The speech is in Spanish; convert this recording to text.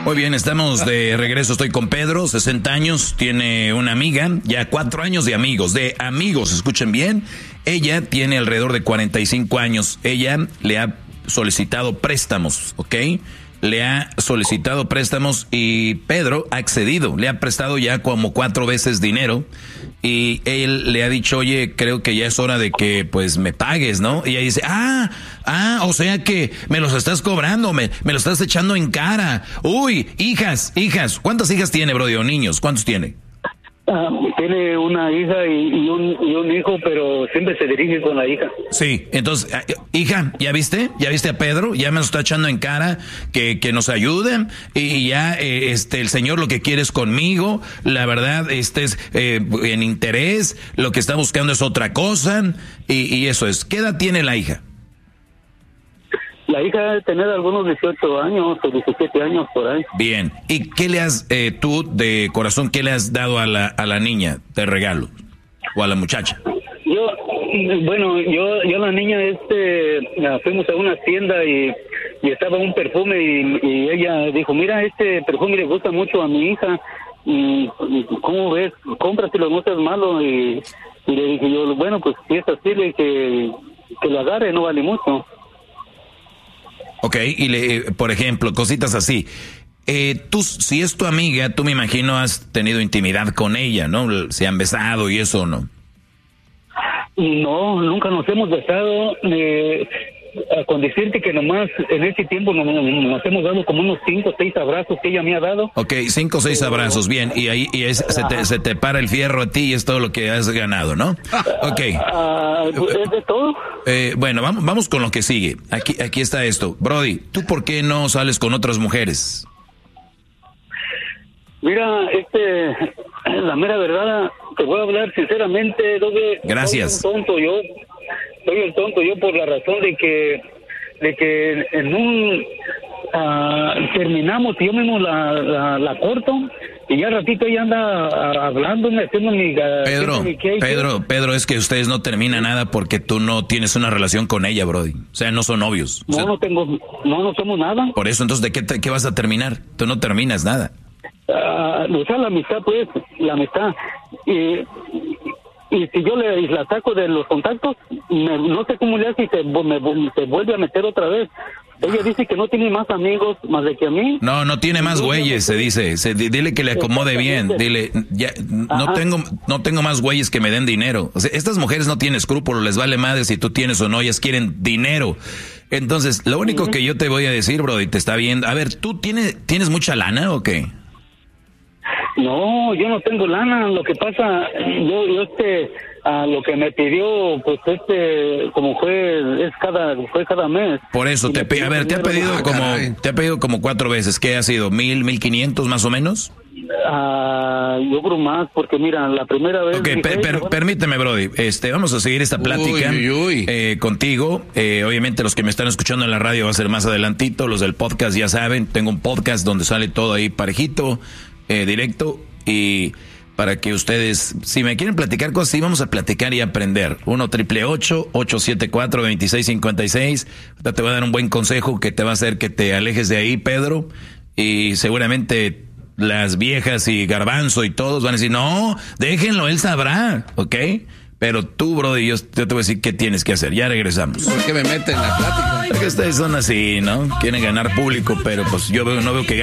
Muy bien, estamos de regreso. Estoy con Pedro, 60 años, tiene una amiga, ya 4 años de amigos, escuchen bien. Ella tiene alrededor de 45 años. Ella le ha solicitado préstamos, ¿ok? Le ha solicitado préstamos y Pedro ha accedido. Le ha prestado ya como 4 veces dinero y él le ha dicho, oye, creo que ya es hora de que pues me pagues, ¿no? Y ella dice, o sea que me los estás cobrando, me los estás echando en cara. Uy, hijas. ¿Cuántas hijas tiene, Brody, o niños? ¿Cuántos tiene? Tiene una hija y un hijo, pero siempre se dirige con la hija. Sí, entonces, hija, ¿ya viste? ¿Ya viste a Pedro? Ya me lo está echando en cara que nos ayuden y ya el señor lo que quiere es conmigo. La verdad, es en interés, lo que está buscando es otra cosa y eso es. ¿Qué edad tiene la hija? La hija debe tener algunos 18 años o 17 años por ahí. Bien. ¿Y qué le has, tú de corazón, qué le has dado a la niña de regalo? ¿O a la muchacha? Yo a la niña fuimos a una tienda y estaba un perfume y ella dijo, mira, este perfume le gusta mucho a mi hija y ¿cómo ves? Cómpraselo, no seas malo. Y le dije yo, bueno, pues si es así, que lo agarre, no vale mucho. Ok, y por ejemplo, cositas así. Tú, si es tu amiga, tú me imagino has tenido intimidad con ella, ¿no? Se han besado y eso, ¿no? No, nunca nos hemos besado. Con decirte que nomás en ese tiempo nos hemos dado como unos 5 o 6 abrazos que ella me ha dado. Ok, 5 o 6 abrazos, bien. Y ahí se te para el fierro a ti y es todo lo que has ganado, ¿no? Ok. ¿Es de todo? Bueno, vamos con lo que sigue. Aquí está esto. Brody, ¿tú por qué no sales con otras mujeres? Mira, la mera verdad, te voy a hablar sinceramente, Gracias. Soy el tonto yo por la razón de que en terminamos y yo mismo la corto y ya ratito ella anda hablándome, haciendo mi... Pedro, es que ustedes no terminan nada porque tú no tienes una relación con ella, Brody. O sea, no son novios. No somos nada. Por eso, entonces, ¿de qué vas a terminar? Tú no terminas nada. O sea, la amistad, pues, y si yo la saco de los contactos, no sé cómo le hace y se vuelve a meter otra vez. Ella dice que no tiene más amigos más de que a mí. No tiene más güeyes, se dice. Dile que le acomode bien. Dile, ya, no tengo más güeyes que me den dinero. O sea, estas mujeres no tienen escrúpulos, les vale madre si tú tienes o no, ellas quieren dinero. Entonces, lo único que yo te voy a decir, bro, y te está viendo. A ver, ¿tú tienes mucha lana o qué? No, yo no tengo lana. Lo que pasa, yo lo que me pidió, pues como fue cada mes. Por eso te ha pedido como 4 veces. ¿Qué ha sido? 1,000, 1,500 más o menos. Yo creo más, porque mira, la primera vez. Okay, permíteme, Brody. Vamos a seguir esta plática contigo. Obviamente los que me están escuchando en la radio va a ser más adelantito. Los del podcast ya saben, tengo un podcast donde sale todo ahí parejito. Directo y para que ustedes, si me quieren platicar cosas, sí, vamos a platicar y aprender. 1-888-874-2656. Te voy a dar un buen consejo que te va a hacer que te alejes de ahí, Pedro, y seguramente las viejas y Garbanzo y todos van a decir, no, déjenlo, él sabrá, ¿ok? Pero tú, brody, yo te voy a decir qué tienes que hacer. Ya regresamos. ¿Por qué me meten en la plática? Porque ustedes son así, ¿no? Quieren ganar público, pero pues yo no veo que ganen.